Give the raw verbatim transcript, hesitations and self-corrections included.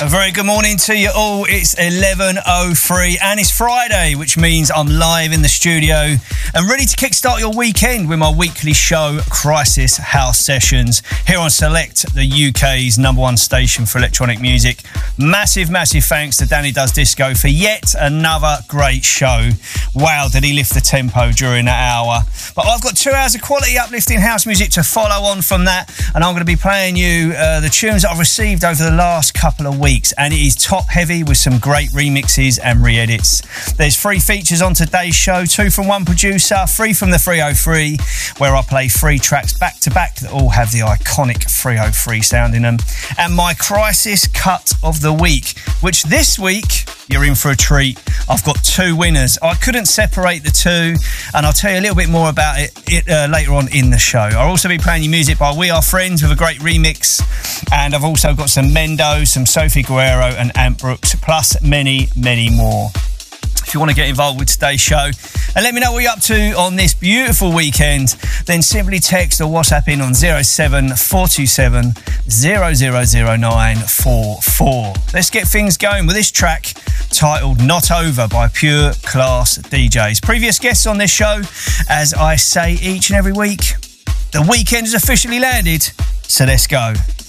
A very good morning to you all. It's eleven oh three and it's Friday, which means I'm live in the studio and ready to kickstart your weekend with my weekly show, Crisis House Sessions, here on Select, the U K's number one station for electronic music. Massive, massive thanks to Danny Does Disco for yet another great show. Wow, did he lift the tempo during that hour. But I've got two hours of quality uplifting house music to follow on from that, and I'm going to be playing you uh, the tunes that I've received over the last couple of weeks. And it is top heavy with some great remixes and re-edits. There's three features on today's show, two from one producer, three from the three oh three, where I play three tracks back to back that all have the iconic three oh three sound in them, and my Crisis cut of the week, which this week you're in for a treat. I've got two winners. I couldn't separate the two, and I'll tell you a little bit more about it, it uh, later on in the show. I'll also be playing you music by We Are Friends with a great remix, and I've also got some Mendo, some Sophie Guerrero and Ant Brooks, plus many, many more. If you want to get involved with today's show and let me know what you're up to on this beautiful weekend, then simply text or WhatsApp in on zero seven four two seven zero zero zero nine four four. Let's get things going with this track titled Not Over by Pure Class D Js. Previous guests on this show, as I say each and every week, the weekend has officially landed, so let's go.